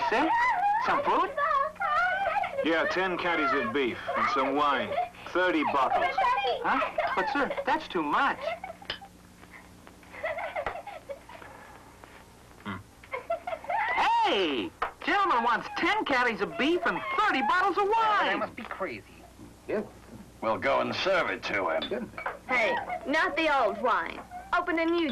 See? Some food? Yeah, 10 caddies of beef and some wine. 30 bottles. Huh? But, sir, that's too much. Hey! Gentleman wants 10 caddies of beef and 30 bottles of wine. They must be crazy. Yeah. We'll go and serve it to him. Hey, not the old wine. Open a new